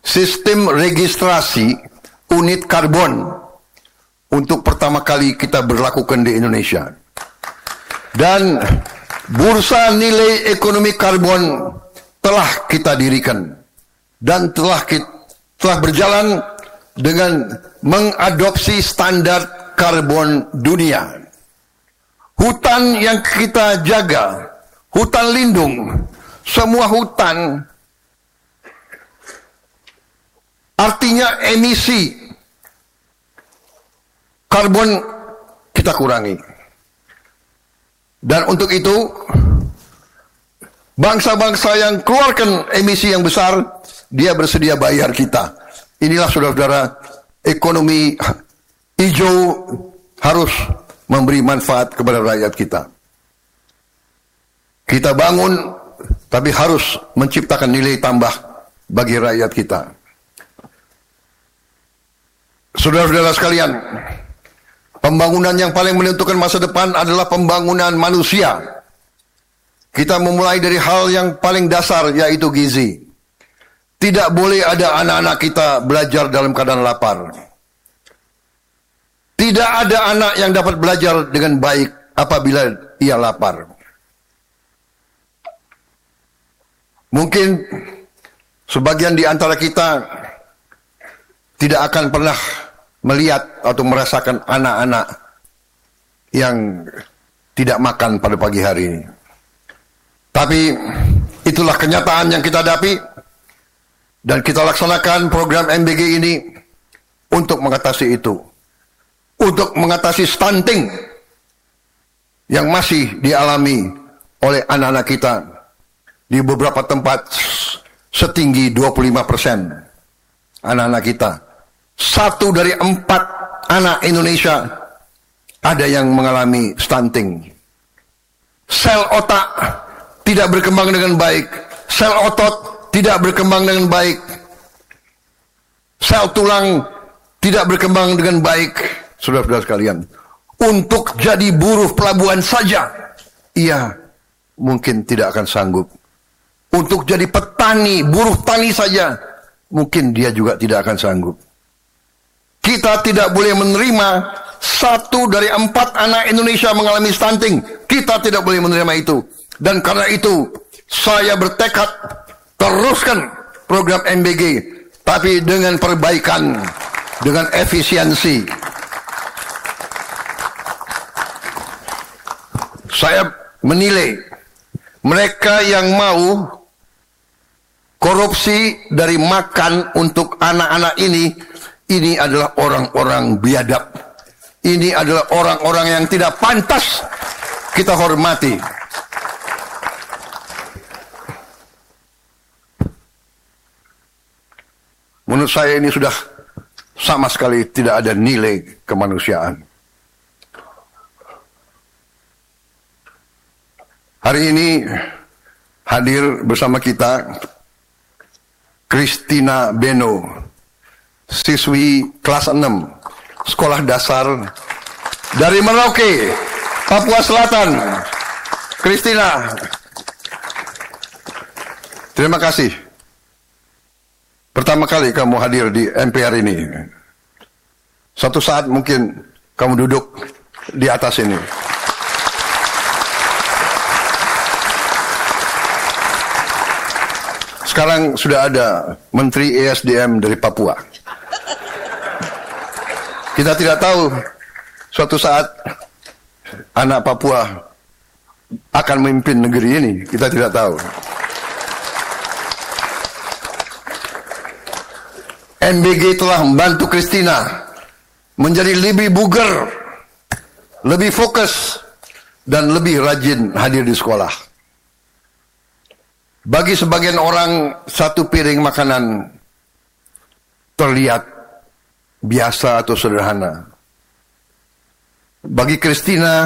sistem registrasi unit karbon untuk pertama kali kita berlakukan di Indonesia. Dan bursa nilai ekonomi karbon telah kita dirikan dan telah berjalan dengan mengadopsi standar karbon dunia. Hutan yang kita jaga, hutan lindung, semua hutan artinya emisi karbon kita kurangi. Dan untuk itu, bangsa-bangsa yang keluarkan emisi yang besar, dia bersedia bayar kita. Inilah saudara-saudara, ekonomi hijau harus memberi manfaat kepada rakyat kita. Kita bangun, tapi harus menciptakan nilai tambah bagi rakyat kita. Saudara-saudara sekalian, pembangunan yang paling menentukan masa depan adalah pembangunan manusia. Kita memulai dari hal yang paling dasar, yaitu gizi. Tidak boleh ada anak-anak kita belajar dalam keadaan lapar. Tidak ada anak yang dapat belajar dengan baik apabila ia lapar. Mungkin sebagian di antara kita tidak akan pernah melihat atau merasakan anak-anak yang tidak makan pada pagi hari ini. Tapi itulah kenyataan yang kita hadapi, dan kita laksanakan program MBG ini untuk mengatasi itu. Untuk mengatasi stunting yang masih dialami oleh anak-anak kita di beberapa tempat setinggi 25%. Anak-anak kita, 1 dari 4 anak Indonesia ada yang mengalami stunting. Sel otak tidak berkembang dengan baik, sel otot tidak berkembang dengan baik, sel tulang tidak berkembang dengan baik. Saudara-saudara sekalian, untuk jadi buruh pelabuhan saja ia mungkin tidak akan sanggup. Untuk jadi petani, buruh tani saja mungkin dia juga tidak akan sanggup. Kita tidak boleh menerima 1 dari 4 anak Indonesia mengalami stunting. Kita tidak boleh menerima itu. Dan karena itu saya bertekad teruskan program MBG, tapi dengan perbaikan, dengan efisiensi. Saya menilai mereka yang mau korupsi dari makan untuk anak-anak ini adalah orang-orang biadab. Ini adalah orang-orang yang tidak pantas kita hormati. Menurut saya ini sudah sama sekali tidak ada nilai kemanusiaan. Hari ini hadir bersama kita Christina Beno, siswi kelas 6 sekolah dasar dari Merauke, Papua Selatan. Christina, terima kasih. Pertama kali kamu hadir di MPR ini. Suatu saat mungkin kamu duduk di atas ini. Sekarang sudah ada Menteri ESDM dari Papua. Kita tidak tahu suatu saat anak Papua akan memimpin negeri ini. Kita tidak tahu. MBG telah membantu Christina menjadi lebih bugar, lebih fokus, dan lebih rajin hadir di sekolah. Bagi sebagian orang, 1 piring makanan terlihat biasa atau sederhana. Bagi Christina,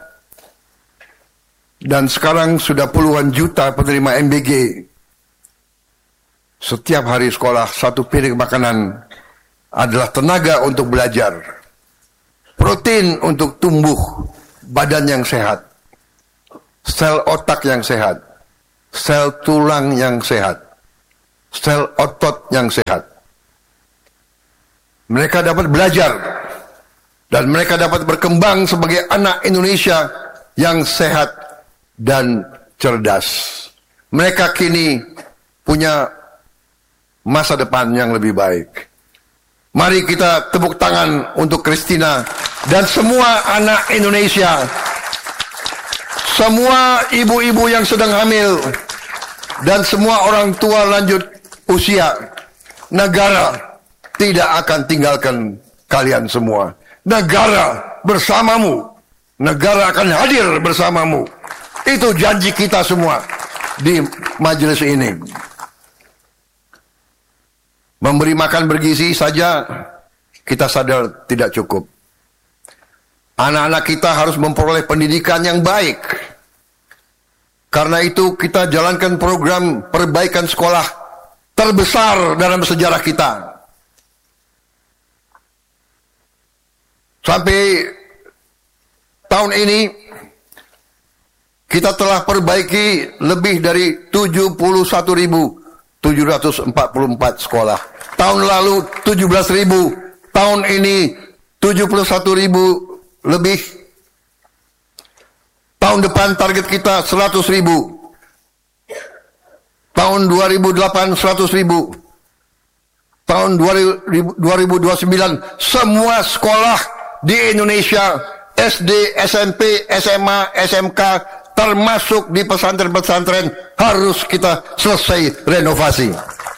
dan sekarang sudah puluhan juta penerima MBG, setiap hari sekolah 1 piring makanan adalah tenaga untuk belajar, protein untuk tumbuh badan yang sehat, sel otak yang sehat, sel tulang yang sehat, sel otot yang sehat. mereka dapat belajar dan mereka dapat berkembang sebagai anak Indonesia yang sehat dan cerdas. Mereka kini punya masa depan yang lebih baik. Mari kita tepuk tangan untuk Christina dan semua anak Indonesia, semua ibu-ibu yang sedang hamil, dan semua orang tua lanjut usia. Negara tidak akan tinggalkan kalian semua. Negara bersamamu. Negara akan hadir bersamamu. Itu janji kita semua di majelis ini. Memberi makan bergizi saja kita sadar tidak cukup. Anak-anak kita harus memperoleh pendidikan yang baik. Karena itu kita jalankan program perbaikan sekolah terbesar dalam sejarah kita. Sampai tahun ini kita telah perbaiki lebih dari 71.744 sekolah. Tahun lalu 17.000, tahun ini 71.000 lebih. Tahun depan target kita 100.000. Tahun 2008 100.000. Tahun 2029 semua sekolah di Indonesia, SD, SMP, SMA, SMK, termasuk di pesantren-pesantren, harus kita selesai renovasi.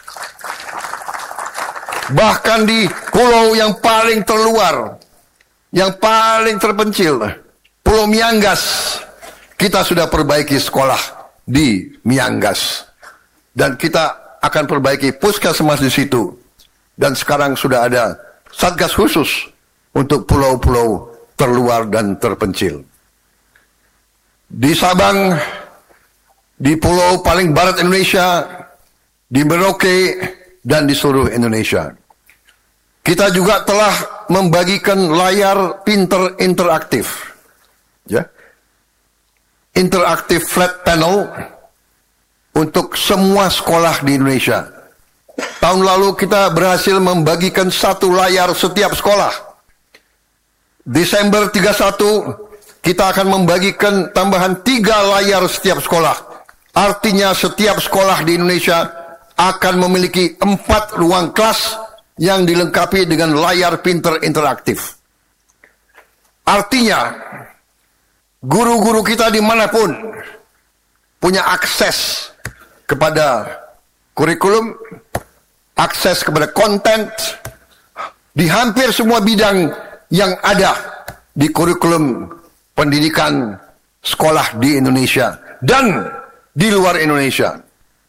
Bahkan di pulau yang paling terluar, yang paling terpencil, Pulau Miangas, kita sudah perbaiki sekolah di Miangas. Dan kita akan perbaiki puskesmas di situ. Dan sekarang sudah ada satgas khusus untuk pulau-pulau terluar dan terpencil. Di Sabang, di pulau paling barat Indonesia, di Merauke, dan di seluruh Indonesia. Kita juga telah membagikan layar pintar interaktif. Ya. Interaktif flat panel untuk semua sekolah di Indonesia. Tahun lalu kita berhasil membagikan 1 layar setiap sekolah. Desember 31 kita akan membagikan tambahan 3 layar setiap sekolah. Artinya setiap sekolah di Indonesia akan memiliki 4 ruang kelas yang dilengkapi dengan layar pintar interaktif. Artinya guru-guru kita dimanapun punya akses kepada kurikulum, akses kepada konten di hampir semua bidang yang ada di kurikulum pendidikan sekolah di Indonesia dan di luar Indonesia.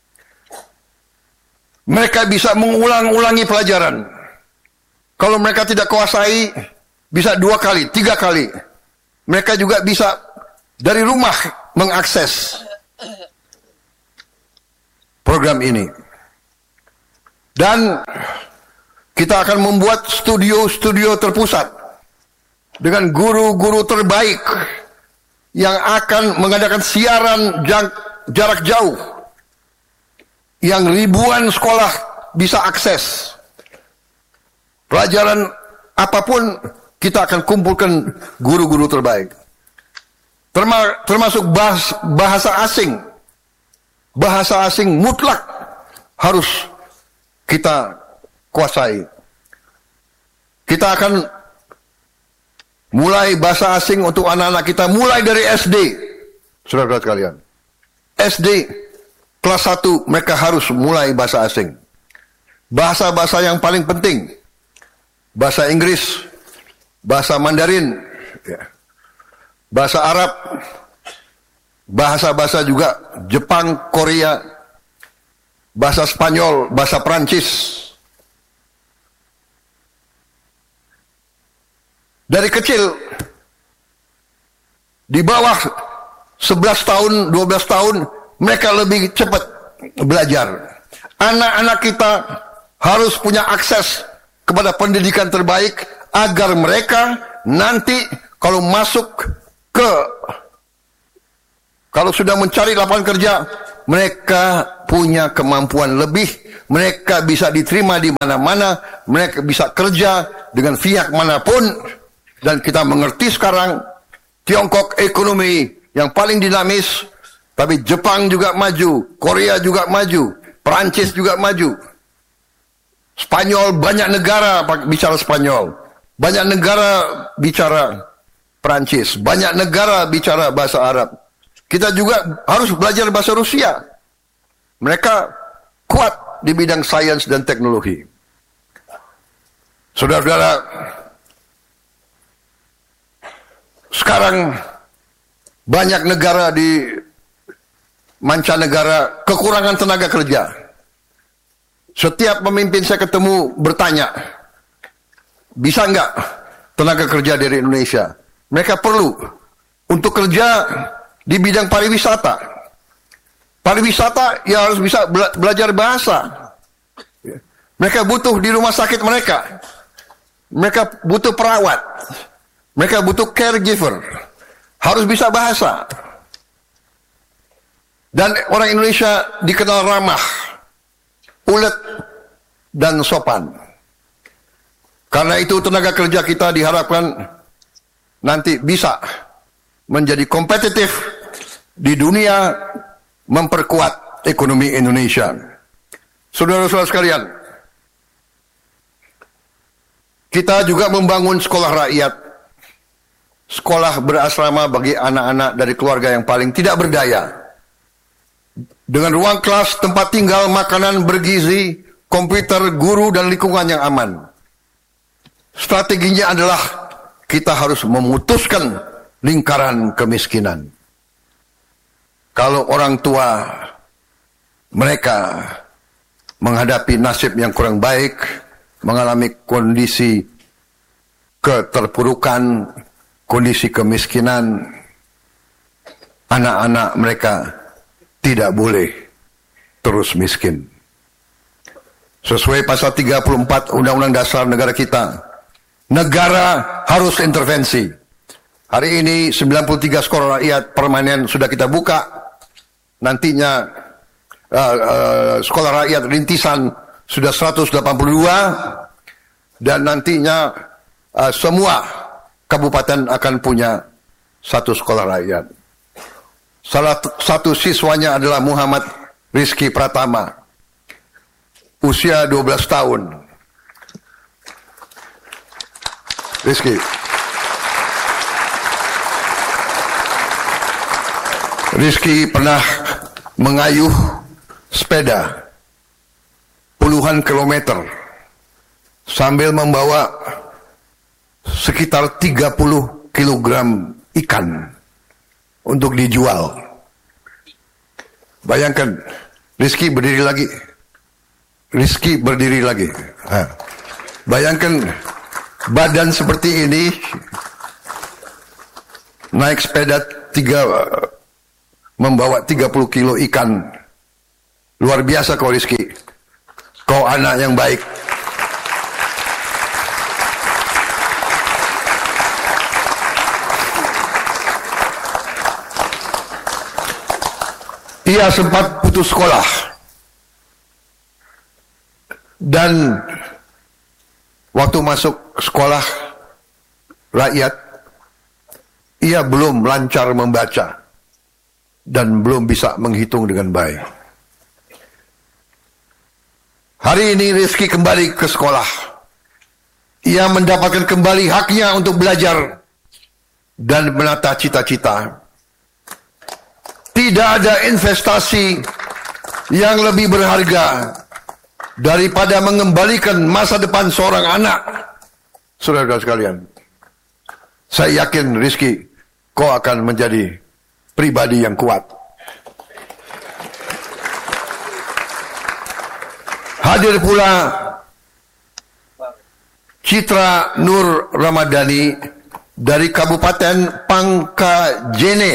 Mereka bisa mengulang-ulangi pelajaran. Kalau mereka tidak kuasai, bisa 2 kali, 3 kali. Mereka juga bisa dari rumah mengakses program ini. Dan kita akan membuat studio-studio terpusat dengan guru-guru terbaik yang akan mengadakan siaran jarak jauh yang ribuan sekolah bisa akses. Pelajaran apapun kita akan kumpulkan guru-guru terbaik. Termasuk bahasa asing. Bahasa asing mutlak harus kita kuasai. Kita akan mulai bahasa asing untuk anak-anak kita mulai dari SD. Saudara-saudara sekalian. SD kelas 1 mereka harus mulai bahasa asing. Bahasa-bahasa yang paling penting. Bahasa Inggris, bahasa Mandarin, bahasa Arab, bahasa-bahasa juga Jepang, Korea, bahasa Spanyol, bahasa Prancis. Dari kecil, di bawah 11 tahun, 12 tahun, mereka lebih cepat belajar. Anak-anak kita harus punya akses kepada pendidikan terbaik agar mereka nanti kalau sudah mencari lapangan kerja, mereka punya kemampuan lebih mereka bisa diterima di mana-mana, mereka bisa kerja dengan pihak manapun, dan kita mengerti sekarang Tiongkok ekonomi yang paling dinamis, tapi Jepang juga maju, Korea juga maju, Perancis juga maju. Spanyol, banyak negara bicara Spanyol, banyak negara bicara Perancis, banyak negara bicara bahasa Arab. Kita juga harus belajar bahasa Rusia. Mereka kuat di bidang sains dan teknologi. Saudara-saudara, sekarang banyak negara di mancanegara kekurangan tenaga kerja. Setiap pemimpin saya ketemu bertanya, bisa nggak tenaga kerja dari Indonesia? Mereka perlu untuk kerja di bidang pariwisata. Pariwisata ya harus bisa belajar bahasa. Mereka butuh di rumah sakit mereka. Mereka butuh perawat. Mereka butuh caregiver. Harus bisa bahasa. Dan orang Indonesia dikenal ramah, ulet, dan sopan. Karena itu tenaga kerja kita diharapkan nanti bisa menjadi kompetitif di dunia, memperkuat ekonomi Indonesia. Saudara-saudara sekalian, kita juga membangun sekolah rakyat, sekolah berasrama bagi anak-anak dari keluarga yang paling tidak berdaya, dengan ruang kelas, tempat tinggal, makanan bergizi, komputer, guru, dan lingkungan yang aman. Strateginya adalah kita harus memutuskan lingkaran kemiskinan. Kalau orang tua mereka menghadapi nasib yang kurang baik, mengalami kondisi keterpurukan, kondisi kemiskinan, anak-anak mereka tidak boleh terus miskin. Sesuai pasal 34 Undang-Undang Dasar Negara kita, negara harus intervensi. Hari ini 93 sekolah rakyat permanen sudah kita buka. Nantinya sekolah rakyat rintisan sudah 182, dan nantinya semua kabupaten akan punya satu sekolah rakyat. Salah satu siswanya adalah Muhammad Rizky Pratama, usia 12 tahun. Rizky pernah mengayuh sepeda puluhan kilometer sambil membawa sekitar 30 kilogram ikan untuk dijual. Bayangkan, Rizky berdiri lagi. Bayangkan badan seperti ini, naik sepeda membawa 30 kilo ikan. Luar biasa kau, Rizky. Kau anak yang baik. Ia sempat putus sekolah. Dan waktu masuk sekolah rakyat, ia belum lancar membaca dan belum bisa menghitung dengan baik. Hari ini Rizky kembali ke sekolah. Ia mendapatkan kembali haknya untuk belajar dan menata cita-cita. Tidak ada investasi yang lebih berharga daripada mengembalikan masa depan seorang anak. Saudara-saudara sekalian, saya yakin Rizky, kau akan menjadi pribadi yang kuat. Hadir pula Citra Nur Ramadhani dari Kabupaten Pangkajene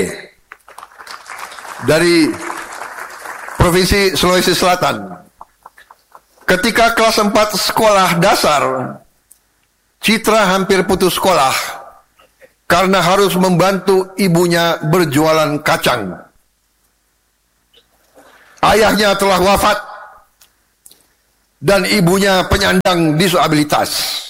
dari Provinsi Sulawesi Selatan. Ketika kelas 4 sekolah dasar, Citra hampir putus sekolah karena harus membantu ibunya berjualan kacang. Ayahnya telah wafat dan ibunya penyandang disabilitas.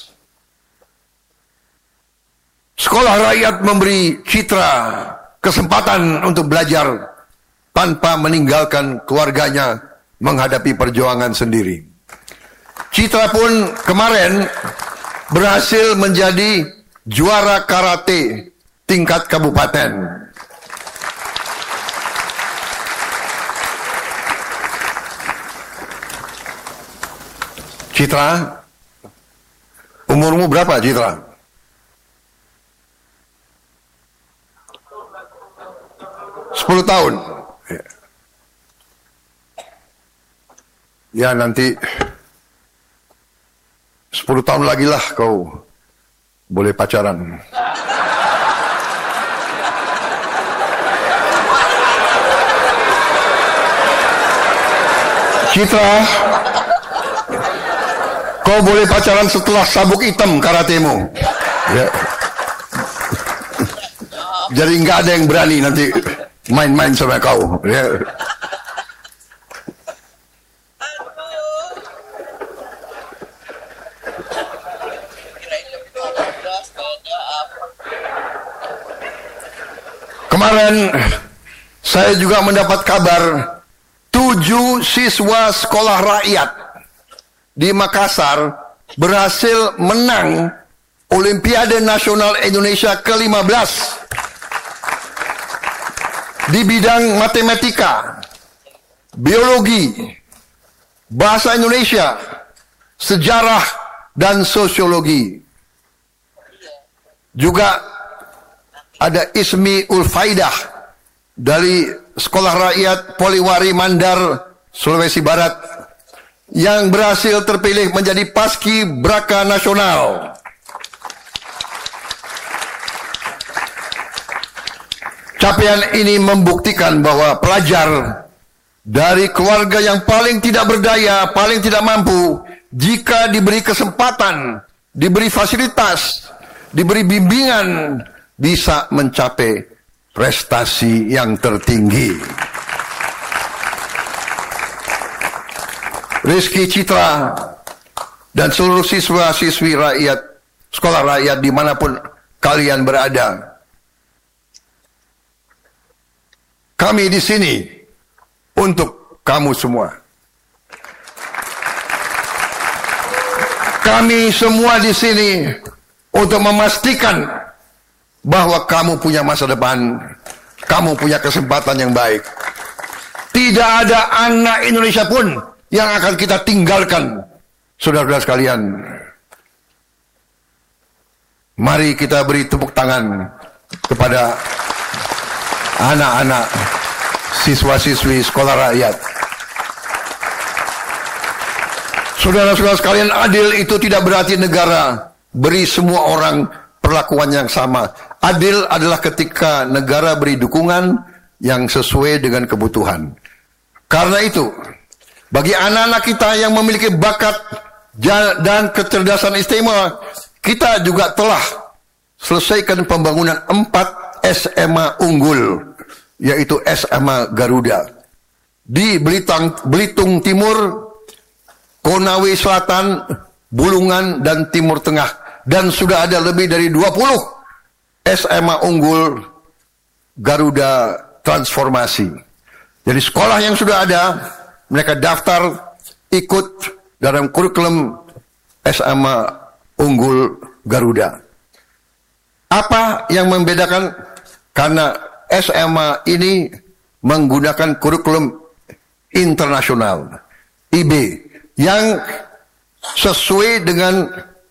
Sekolah rakyat memberi Citra kesempatan untuk belajar tanpa meninggalkan keluarganya menghadapi perjuangan sendiri. Citra pun kemarin berhasil menjadi juara karate tingkat kabupaten. Citra, umurmu berapa, Citra? Sepuluh tahun. Ya nanti 10 tahun lagi lah kau boleh pacaran. Citra, kau boleh pacaran setelah sabuk hitam karatemu. Ya. Jadi nggak ada yang berani nanti main-main sama kau. Ya. Kemarin saya juga mendapat kabar 7 siswa sekolah rakyat di Makassar berhasil menang Olimpiade Nasional Indonesia ke-15 di bidang matematika, biologi, bahasa Indonesia, sejarah, dan sosiologi. Juga ada Ismi Ulfaidah dari Sekolah Rakyat Poliwari Mandar, Sulawesi Barat, yang berhasil terpilih menjadi Paski Braka Nasional. Capaian ini membuktikan bahwa pelajar dari keluarga yang paling tidak berdaya, paling tidak mampu, jika diberi kesempatan, diberi fasilitas, diberi bimbingan, bisa mencapai prestasi yang tertinggi. Rizky, Citra, dan seluruh siswa-siswi rakyat, sekolah rakyat dimanapun kalian berada, kami di sini untuk kamu semua. Kami semua di sini untuk memastikan bahwa kamu punya masa depan, kamu punya kesempatan yang baik. Tidak ada anak Indonesia pun yang akan kita tinggalkan, saudara-saudara sekalian. Mari kita beri tepuk tangan kepada anak-anak siswa-siswi sekolah rakyat. Saudara-saudara sekalian, adil itu tidak berarti negara beri semua orang perlakuan yang sama. Adil adalah ketika negara beri dukungan yang sesuai dengan kebutuhan. Karena itu, bagi anak-anak kita yang memiliki bakat dan kecerdasan istimewa, kita juga telah selesaikan pembangunan 4 SMA unggul, yaitu SMA Garuda di Belitung Timur, Konawe Selatan, Bulungan, dan Timur Tengah. Dan sudah ada lebih dari 20 SMA unggul Garuda transformasi. Jadi sekolah yang sudah ada, mereka daftar ikut dalam kurikulum SMA unggul Garuda. Apa yang membedakan? Karena SMA ini menggunakan kurikulum internasional, IB, yang sesuai dengan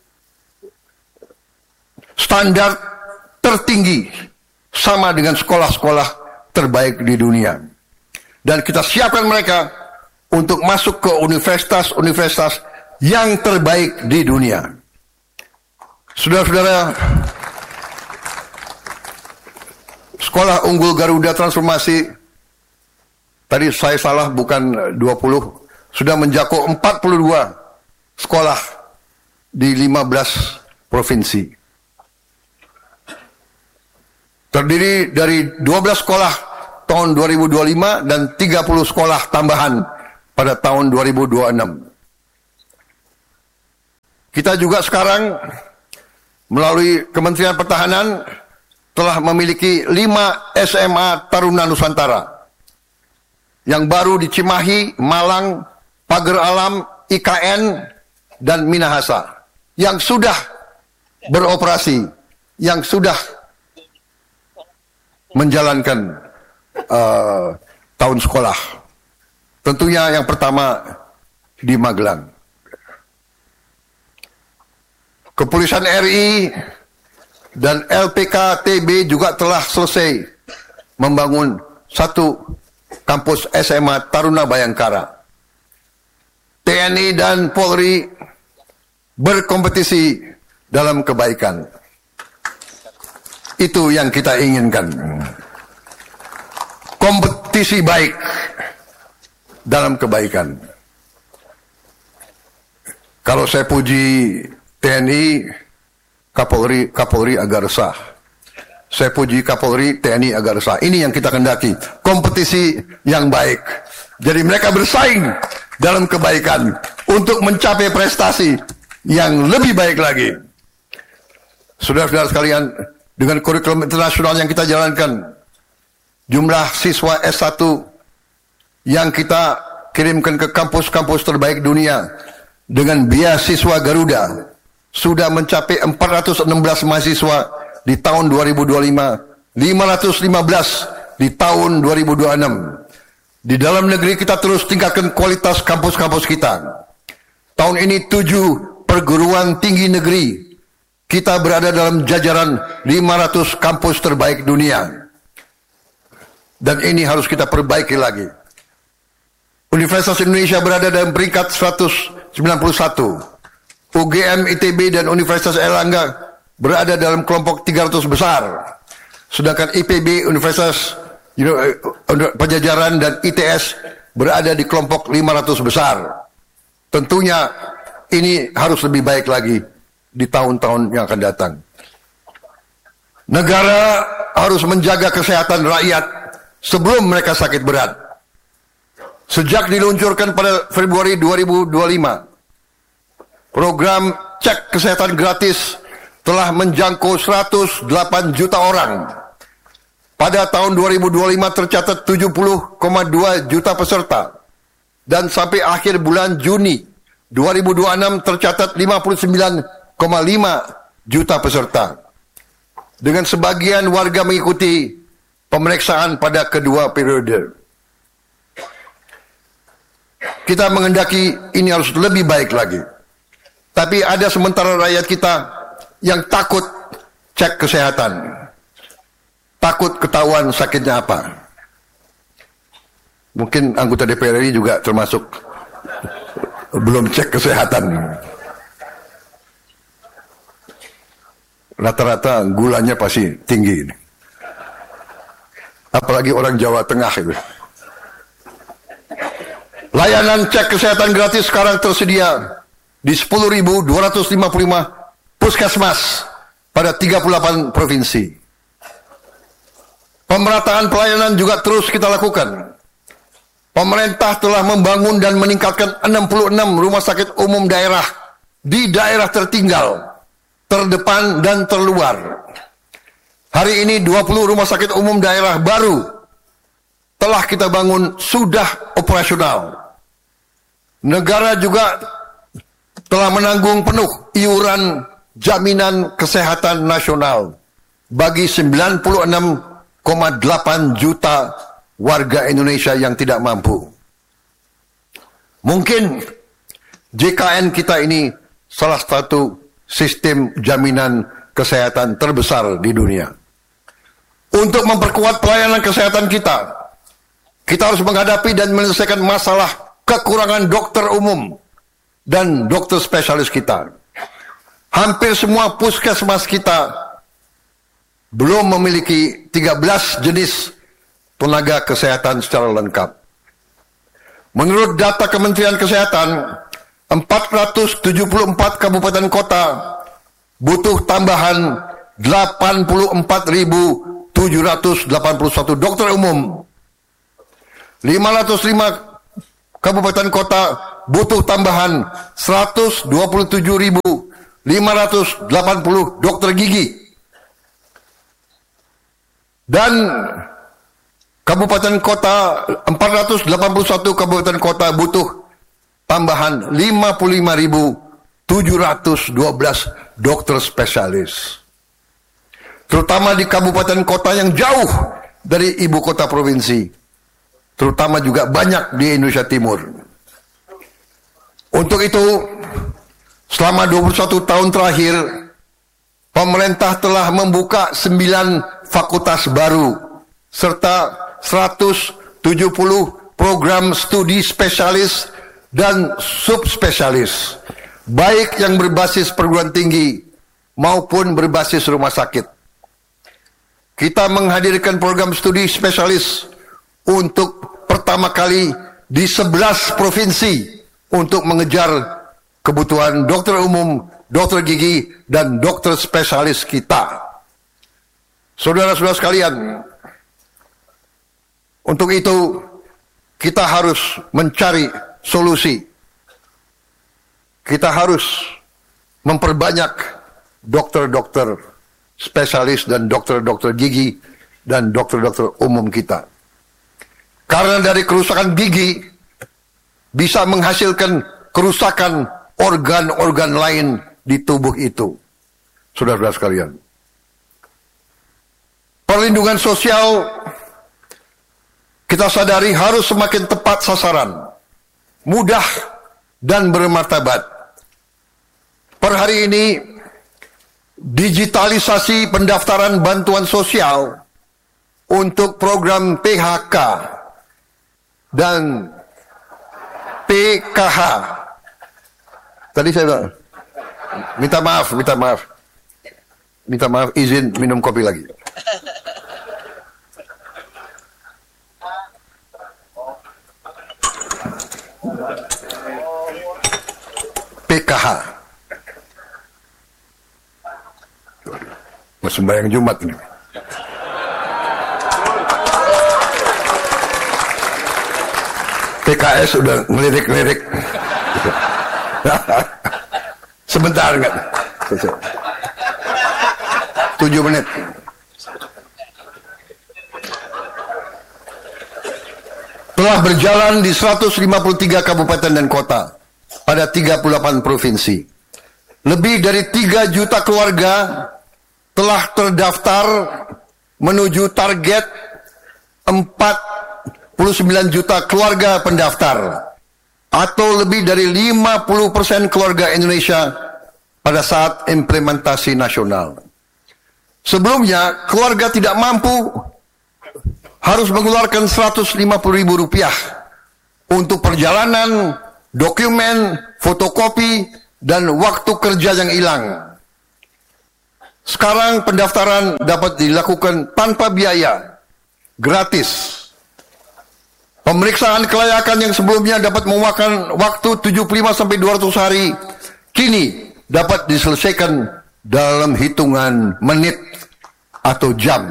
standar tertinggi, sama dengan sekolah-sekolah terbaik di dunia. Dan kita siapkan mereka untuk masuk ke universitas-universitas yang terbaik di dunia. Saudara-saudara, sekolah unggul Garuda transformasi, tadi saya salah, bukan 20, sudah mencakup 42 sekolah di 15 provinsi. Terdiri dari 12 sekolah tahun 2025 dan 30 sekolah tambahan pada tahun 2026. Kita juga sekarang melalui Kementerian Pertahanan telah memiliki 5 SMA Taruna Nusantara yang baru di Cimahi, Malang, Pagar Alam, IKN, dan Minahasa yang sudah beroperasi, yang sudah menjalankan tahun sekolah. Tentunya yang pertama di Magelang. Kepolisian RI dan LPKTB juga telah selesai membangun satu kampus SMA Taruna Bayangkara. TNI dan Polri berkompetisi dalam kebaikan. Itu yang kita inginkan. Kompetisi baik dalam kebaikan. Kalau saya puji TNI, Kapolri agak resah. Saya puji Kapolri, TNI agak resah. Ini yang kita kendaki, kompetisi yang baik. Jadi mereka bersaing dalam kebaikan untuk mencapai prestasi yang lebih baik lagi. Saudara-saudara sekalian, dengan kurikulum internasional yang kita jalankan, jumlah siswa S1 yang kita kirimkan ke kampus-kampus terbaik dunia dengan beasiswa Garuda sudah mencapai 416 mahasiswa di tahun 2025, 515 di tahun 2026. Di dalam negeri kita terus tingkatkan kualitas kampus-kampus kita. Tahun ini 7 perguruan tinggi negeri kita berada dalam jajaran 500 kampus terbaik dunia. Dan ini harus kita perbaiki lagi. Universitas Indonesia berada dalam peringkat 191. UGM, ITB, dan Universitas Airlangga berada dalam kelompok 300 besar. Sedangkan IPB, Universitas Pajajaran, dan ITS berada di kelompok 500 besar. Tentunya ini harus lebih baik lagi di tahun-tahun yang akan datang. Negara harus menjaga kesehatan rakyat sebelum mereka sakit berat. Sejak diluncurkan pada Februari 2025, program cek kesehatan gratis telah menjangkau 108 juta orang. Pada tahun 2025 tercatat 70,2 juta peserta. Dan sampai akhir bulan Juni 2026 tercatat 59,5 juta peserta. Dengan sebagian warga mengikuti pemeriksaan pada kedua periode. Kita menghendaki ini harus lebih baik lagi. Tapi ada sementara rakyat kita yang takut cek kesehatan. Takut ketahuan sakitnya apa. Mungkin anggota DPR ini juga termasuk belum cek kesehatan. Rata-rata gulanya pasti tinggi. Apalagi orang Jawa Tengah itu. Layanan cek kesehatan gratis sekarang tersedia di 10.255 puskesmas pada 38 provinsi. Pemerataan pelayanan juga terus kita lakukan. Pemerintah telah membangun dan meningkatkan 66 rumah sakit umum daerah di daerah tertinggal, terdepan, dan terluar. Hari ini 20 rumah sakit umum daerah baru telah kita bangun sudah operasional. Negara juga telah menanggung penuh iuran jaminan kesehatan nasional bagi 96,8 juta warga Indonesia yang tidak mampu. Mungkin JKN kita ini salah satu sistem jaminan kesehatan terbesar di dunia. Untuk memperkuat pelayanan kesehatan kita harus menghadapi dan menyelesaikan masalah kekurangan dokter umum dan dokter spesialis kita. Hampir semua puskesmas kita belum memiliki 13 jenis tenaga kesehatan secara lengkap. Menurut data Kementerian Kesehatan, 474 kabupaten kota butuh tambahan 84.781 dokter umum. 505 kabupaten kota butuh tambahan 127.580 dokter gigi. Dan kabupaten kota, 481 kabupaten kota butuh tambahan 55.712 dokter spesialis. Terutama di kabupaten kota yang jauh dari ibu kota provinsi. Terutama juga banyak di Indonesia Timur. Untuk itu, selama 21 tahun terakhir, pemerintah telah membuka 9 fakultas baru, serta 170 program studi spesialis dan subspesialis, baik yang berbasis perguruan tinggi maupun berbasis rumah sakit. Kita menghadirkan program studi spesialis untuk pertama kali di 11 provinsi untuk mengejar kebutuhan dokter umum, dokter gigi, dan dokter spesialis kita. Saudara-saudara sekalian, untuk itu kita harus mencari solusi. Kita harus memperbanyak dokter-dokter spesialis dan dokter-dokter gigi dan dokter-dokter umum kita. Karena dari kerusakan gigi bisa menghasilkan kerusakan organ-organ lain di tubuh itu. Saudara-saudara sekalian, perlindungan sosial kita sadari harus semakin tepat sasaran, mudah dan bermartabat. Per hari ini, digitalisasi pendaftaran bantuan sosial untuk program PHK dan PKH. Tadi saya minta maaf, izin minum kopi lagi. PKH. Sembahyang Jumat ini. PKS udah ngelirik-ngelirik. Sebentar enggak? 7 menit. Telah berjalan di 153 kabupaten dan kota pada 38 provinsi. Lebih dari 3 juta keluarga telah terdaftar menuju target 49 juta keluarga pendaftar, atau lebih dari 50% keluarga Indonesia pada saat implementasi nasional. Sebelumnya, keluarga tidak mampu harus mengeluarkan Rp150.000 untuk perjalanan, dokumen, fotokopi, dan waktu kerja yang hilang. Sekarang pendaftaran dapat dilakukan tanpa biaya, gratis. Pemeriksaan kelayakan yang sebelumnya dapat memakan waktu 75-200 hari, kini dapat diselesaikan dalam hitungan menit atau jam.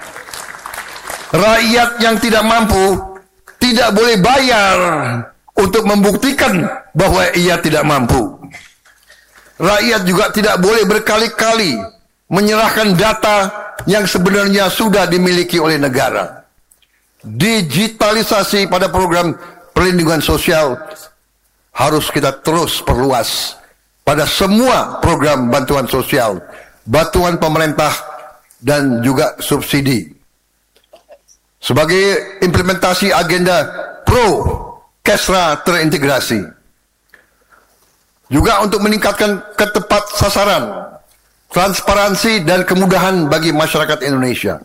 Rakyat yang tidak mampu tidak boleh bayar untuk membuktikan bahwa ia tidak mampu. Rakyat juga tidak boleh berkali-kali menyerahkan data yang sebenarnya sudah dimiliki oleh negara. Digitalisasi pada program perlindungan sosial harus kita terus perluas pada semua program bantuan sosial, bantuan pemerintah, dan juga subsidi. Sebagai implementasi agenda pro-Kesra terintegrasi. Juga untuk meningkatkan ketepat sasaran, transparansi, dan kemudahan bagi masyarakat Indonesia.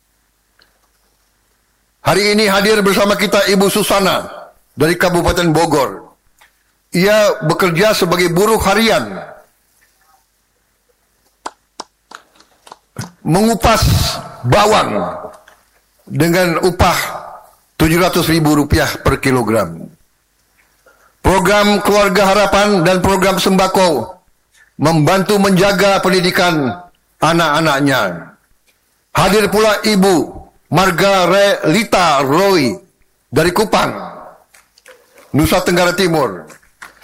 Hari ini hadir bersama kita Ibu Susana dari Kabupaten Bogor. Ia bekerja sebagai buruh harian, mengupas bawang dengan upah Rp700.000 per kilogram. Program Keluarga Harapan dan program sembako membantu menjaga pendidikan anak-anaknya. Hadir pula Ibu Margarelita Roy dari Kupang, Nusa Tenggara Timur.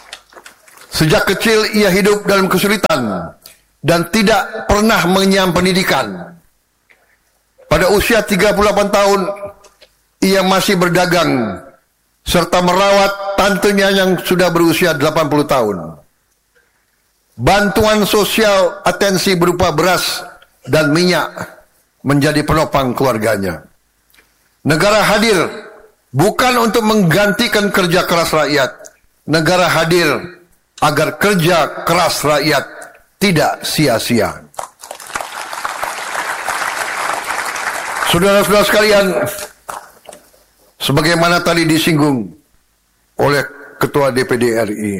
Sejak kecil ia hidup dalam kesulitan dan tidak pernah mengenyam pendidikan. Pada usia 38 tahun, ia masih berdagang serta merawat tantenya yang sudah berusia 80 tahun. Bantuan sosial atensi berupa beras dan minyak menjadi penopang keluarganya. Negara hadir bukan untuk menggantikan kerja keras rakyat. Negara hadir agar kerja keras rakyat tidak sia-sia. Saudara-saudara sekalian, sebagaimana tadi disinggung oleh Ketua DPD RI,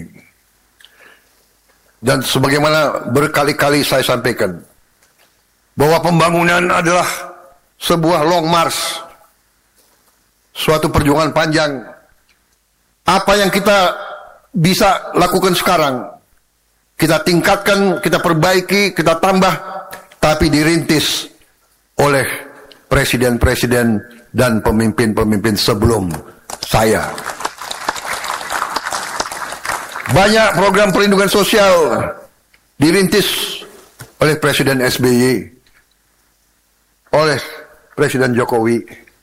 dan sebagaimana berkali-kali saya sampaikan, bahwa pembangunan adalah sebuah long march, suatu perjuangan panjang. Apa yang kita bisa lakukan sekarang, kita tingkatkan, kita perbaiki, kita tambah, tapi dirintis oleh presiden-presiden dan pemimpin-pemimpin sebelum saya. Banyak program perlindungan sosial dirintis oleh Presiden SBY, oleh Presiden Jokowi.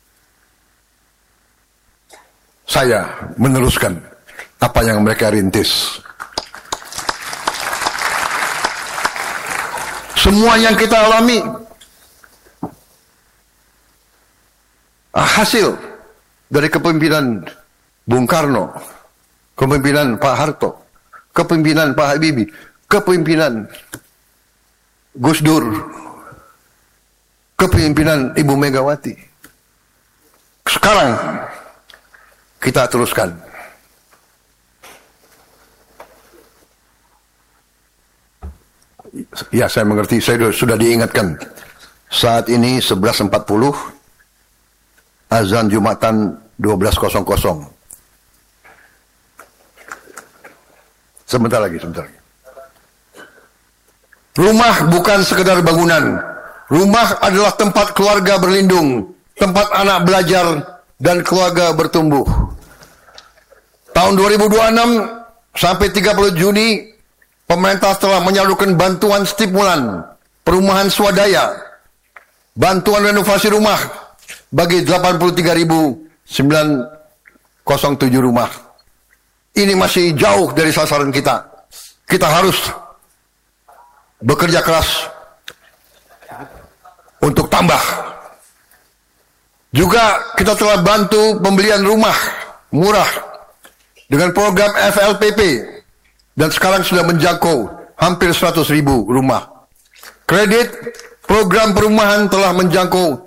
Saya meneruskan apa yang mereka rintis. Semua yang kita alami hasil dari kepemimpinan Bung Karno, kepemimpinan Pak Harto, kepemimpinan Pak Habibie, kepemimpinan Gus Dur, kepemimpinan Ibu Megawati. Sekarang kita teruskan. Ya, saya mengerti, saya sudah diingatkan. Saat ini 11.40, azan Jumatan 12.00. Sebentar lagi. Rumah bukan sekedar bangunan. Rumah adalah tempat keluarga berlindung, tempat anak belajar, dan keluarga bertumbuh. Tahun 2026 sampai 30 Juni, pemerintah telah menyalurkan bantuan stimulan perumahan swadaya, bantuan renovasi rumah bagi 83.907 rumah. Ini masih jauh dari sasaran kita. Kita harus bekerja keras untuk tambah. Juga kita telah bantu pembelian rumah murah dengan program FLPP dan sekarang sudah menjangkau hampir 100.000 rumah. Kredit program perumahan telah menjangkau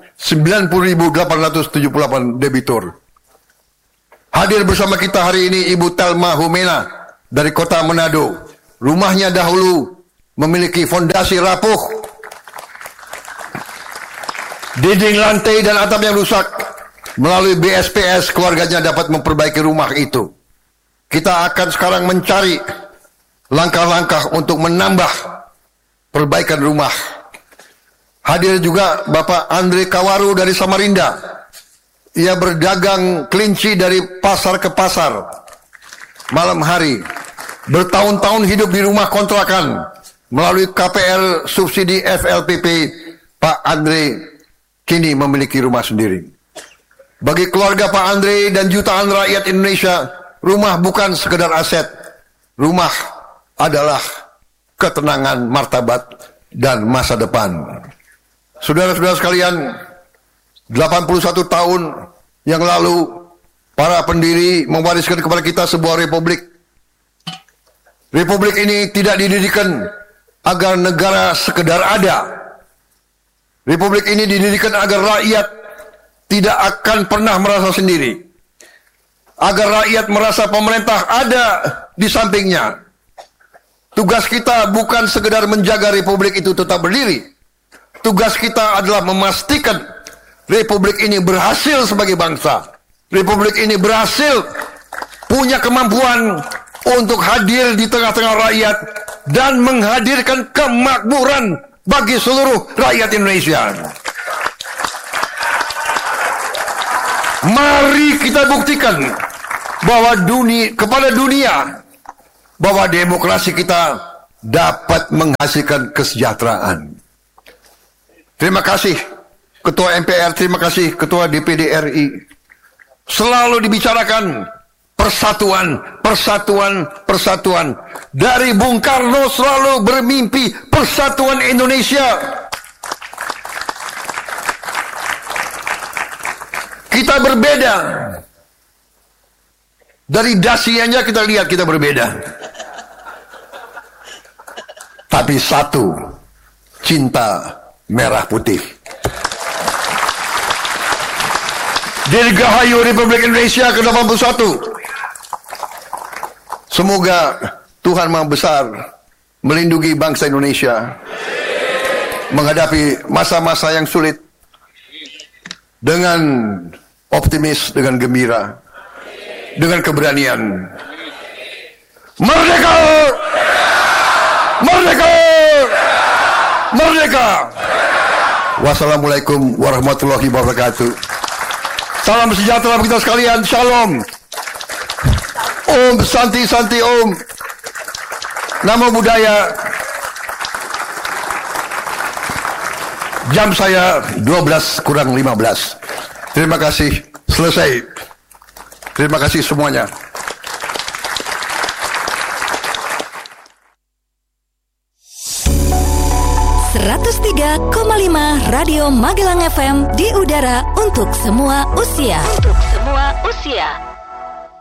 90.878 debitur. Hadir bersama kita hari ini Ibu Telma Humena dari kota Manado. Rumahnya dahulu memiliki fondasi rapuh, dinding lantai dan atap yang rusak. Melalui BSPS keluarganya dapat memperbaiki rumah itu. Kita akan sekarang mencari langkah-langkah untuk menambah perbaikan rumah. Hadir juga Bapak Andre Kawaru dari Samarinda. Ia berdagang kelinci dari pasar ke pasar malam hari. Bertahun-tahun hidup di rumah kontrakan. Melalui KPR subsidi FLPP, Pak Andre kini memiliki rumah sendiri. Bagi keluarga Pak Andre dan jutaan rakyat Indonesia, rumah bukan sekedar aset. Rumah adalah ketenangan, martabat, dan masa depan. Saudara-saudara sekalian, 81 tahun yang lalu, para pendiri mewariskan kepada kita sebuah republik. Republik ini tidak didirikan agar negara sekedar ada. Republik ini didirikan agar rakyat tidak akan pernah merasa sendiri. Agar rakyat merasa pemerintah ada di sampingnya. Tugas kita bukan sekedar menjaga republik itu tetap berdiri. Tugas kita adalah memastikan republik ini berhasil sebagai bangsa. Republik ini berhasil punya kemampuan untuk hadir di tengah-tengah rakyat dan menghadirkan kemakmuran bagi seluruh rakyat Indonesia. Mari kita buktikan bahwa kepada dunia bahwa demokrasi kita dapat menghasilkan kesejahteraan. Terima kasih Ketua MPR, terima kasih Ketua DPD RI. Selalu dibicarakan persatuan, persatuan, persatuan. Dari Bung Karno selalu bermimpi persatuan Indonesia. Kita berbeda. Dari dasinya kita lihat kita berbeda. Tapi satu, cinta merah putih. Dirgahayu Republik Indonesia ke-81. Semoga Tuhan Maha Besar melindungi bangsa Indonesia menghadapi masa-masa yang sulit dengan optimis, dengan gembira, dengan keberanian. Merdeka! Merdeka! Merdeka! Wassalamualaikum warahmatullahi wabarakatuh. Salam sejahtera bagi kita sekalian. Shalom. Om Santi Santi Om. Namo Buddhaya. Jam saya 12:15. Terima kasih. Selesai. Terima kasih semuanya. Radio Magelang FM di udara untuk semua usia. Untuk semua usia.